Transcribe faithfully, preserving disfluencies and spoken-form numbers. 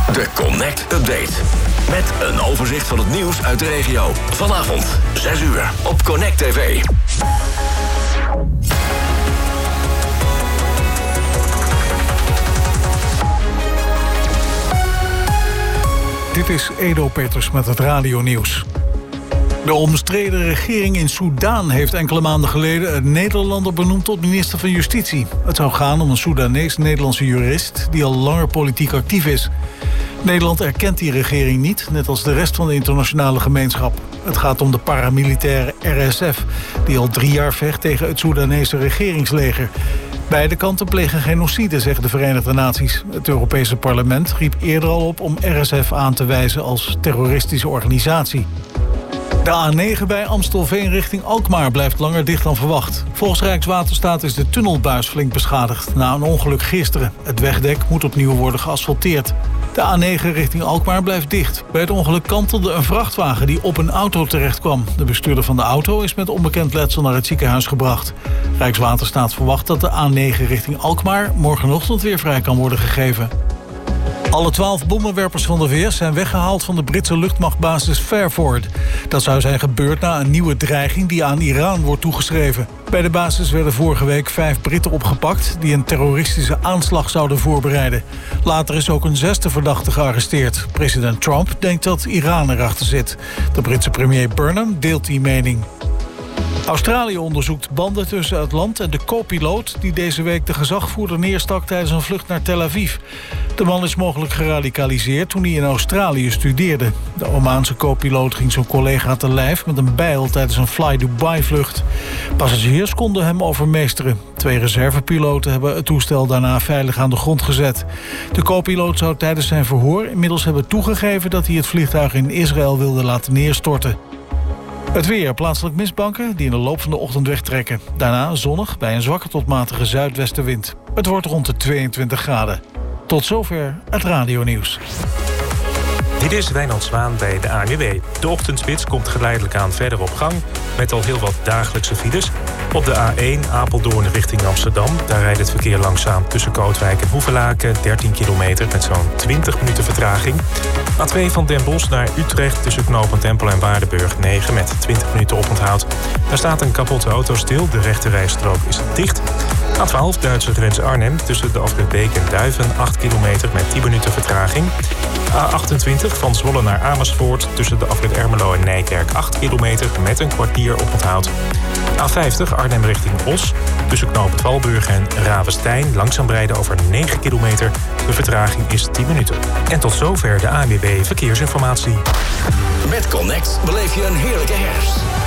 De Connect Update. Met een overzicht van het nieuws uit de regio. Vanavond, zes uur, op Connect T V. Dit is Edo Peters met het radionieuws. De omstreden regering in Soedan heeft enkele maanden geleden een Nederlander benoemd tot minister van Justitie. Het zou gaan om een Soedanees-Nederlandse jurist die al langer politiek actief is. Nederland erkent die regering niet, net als de rest van de internationale gemeenschap. Het gaat om de paramilitaire R S F, die al drie jaar vecht tegen het Soedanese regeringsleger. Beide kanten plegen genocide, zeggen de Verenigde Naties. Het Europese parlement riep eerder al op om R S F aan te wijzen als terroristische organisatie. De A negen bij Amstelveen richting Alkmaar blijft langer dicht dan verwacht. Volgens Rijkswaterstaat is de tunnelbuis flink beschadigd na een ongeluk gisteren. Het wegdek moet opnieuw worden geasfalteerd. De A negen richting Alkmaar blijft dicht. Bij het ongeluk kantelde een vrachtwagen die op een auto terecht kwam. De bestuurder van de auto is met onbekend letsel naar het ziekenhuis gebracht. Rijkswaterstaat verwacht dat de A negen richting Alkmaar morgenochtend weer vrij kan worden gegeven. Alle twaalf bommenwerpers van de V S zijn weggehaald van de Britse luchtmachtbasis Fairford. Dat zou zijn gebeurd na een nieuwe dreiging die aan Iran wordt toegeschreven. Bij de basis werden vorige week vijf Britten opgepakt die een terroristische aanslag zouden voorbereiden. Later is ook een zesde verdachte gearresteerd. President Trump denkt dat Iran erachter zit. De Britse premier Burnham deelt die mening. Australië onderzoekt banden tussen het land en de co-piloot die deze week de gezagvoerder neerstak tijdens een vlucht naar Tel Aviv. De man is mogelijk geradicaliseerd toen hij in Australië studeerde. De Omaanse co-piloot ging zijn collega te lijf met een bijl tijdens een Fly Dubai-vlucht. Passagiers konden hem overmeesteren. Twee reservepiloten hebben het toestel daarna veilig aan de grond gezet. De co-piloot zou tijdens zijn verhoor inmiddels hebben toegegeven dat hij het vliegtuig in Israël wilde laten neerstorten. Het weer, plaatselijk mistbanken die in de loop van de ochtend wegtrekken. Daarna zonnig bij een zwakke tot matige zuidwestenwind. Het wordt rond de tweeëntwintig graden. Tot zover het radionieuws. Dit is Wijnand Zwaan bij de A N W B. De ochtendspits komt geleidelijk aan verder op gang met al heel wat dagelijkse files. Op de A één Apeldoorn richting Amsterdam. Daar rijdt het verkeer langzaam tussen Kootwijk en Hoevelaken. dertien kilometer met zo'n twintig minuten vertraging. A twee van Den Bosch naar Utrecht tussen knooppunt Empel en Waardenburg negen met twintig minuten oponthoud. Daar staat een kapotte auto stil. De rechterrijstrook is dicht. A twaalf Duitse grens Arnhem tussen de afrit Beek en Duiven acht kilometer met tien minuten vertraging. A achtentwintig van Zwolle naar Amersfoort tussen de afrit Ermelo en Nijkerk acht kilometer met een kwartier oponthoud. A vijftig Arnhem richting Os tussen knooppunt Valburg en Ravestein langzaam rijden over negen kilometer. De vertraging is tien minuten. En tot zover de A N W B Verkeersinformatie. Met Connect beleef je een heerlijke herfst.